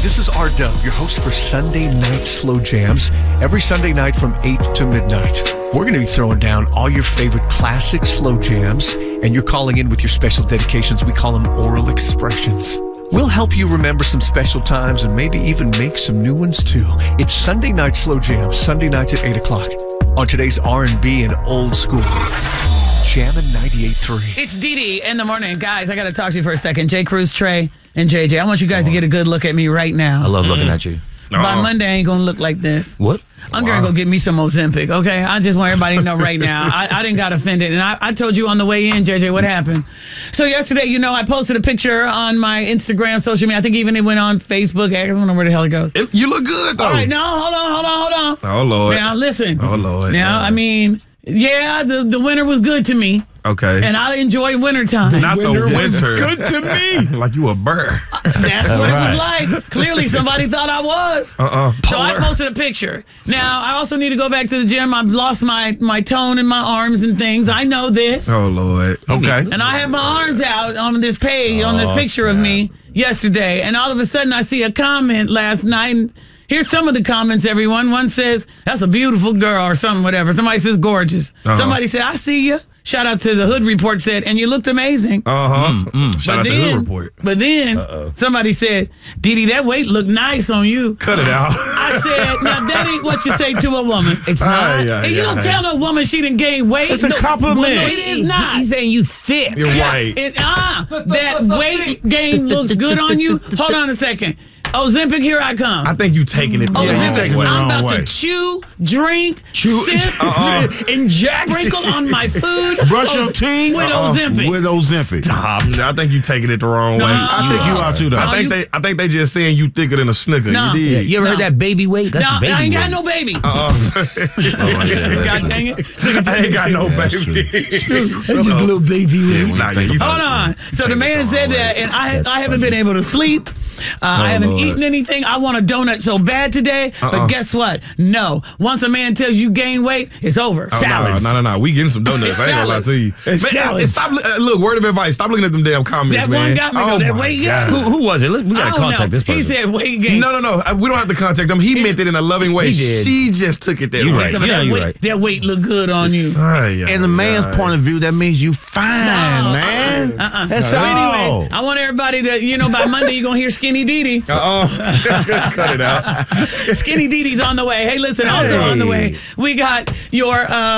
this is R-Dub, your host for Sunday Night Slow Jams. Every Sunday night from 8 to midnight. We're going to be throwing down all your favorite classic slow jams, and you're calling in with your special dedications. We call them oral expressions. We'll help you remember some special times and maybe even make some new ones too. It's Sunday Night Slow Jams, Sunday nights at 8 o'clock on today's R&B and old school. Jammin' 98.3. It's Dee in the morning. Guys, I got to talk to you for a second. J. Cruz, Trey, and JJ. I want you guys to get a good look at me right now. I love looking at you. By Monday, I ain't going to look like this. What? I'm going to go get me some Ozempic, okay? I just want everybody to know right now. I didn't got offended. And I told you on the way in, JJ, what happened. So yesterday, I posted a picture on my Instagram, social media. I think even it went on Facebook. I don't know where the hell it goes. You look good, though. All right, no, hold on. Oh, Lord. Now, listen. Oh, Lord. Now, I mean, yeah, the winter was good to me. Okay. And I enjoy wintertime. Not the winter. Good to me. Like you a bird. That's what it was like. Clearly, somebody thought I was. So I posted a picture. Now, I also need to go back to the gym. I've lost my tone in my arms and things. I know this. Oh, Lord. Okay. And I had my arms out on this page, on this picture of me yesterday. And all of a sudden, I see a comment last night. And here's some of the comments, everyone. One says, that's a beautiful girl or something, whatever. Somebody says, gorgeous. Somebody said, I see you. Shout out to the Hood Report said, and you looked amazing. Shout out to the Hood Report. But then somebody said, Dee, that weight looked nice on you. Cut it out. I said, now that ain't what you say to a woman. It's not. And you don't tell no woman she done gained weight. It's a compliment. Well, no, it is not. He's saying you thick. You're right. That weight gain looks good on you. Hold on a second. Ozempic, here I come. I think you taking it. Ozempic, taking it the I'm wrong about way. to chew, drink, sip, inject, sprinkle on my food. Brush your teeth with Ozempic. With Ozempic. Stop. I think you taking it the wrong way. I think you are too, though. I think they just saying you thicker than a Snicker. No. You did. You ever heard that baby weight? That's No, baby I ain't weight. got no baby. God dang it. I ain't got no baby. That's just a little baby weight. Hold on. So the man said that, and I haven't been able to sleep. I haven't eaten anything. I want a donut so bad today, but guess what? No. Once a man tells you gain weight, it's over. Salads. No. We getting some donuts. I ain't gonna lie to you. Man, stop. Look, word of advice. Stop looking at them damn comments, That man. one got me though. That weight gain. Who was it? We I got to don't contact know. this person. He said weight gain. No. We don't have to contact him. He meant it in a loving way. He did. She just took it that You way. right. Yeah, you're right. That weight look good on you. In the man's point of view, that means you fine, man. That's So all. anyways, I want everybody to, by Monday you're going to hear Skinny Dee. Cut it out. Skinny Didi's on the way. Hey, listen, also on the way, we got your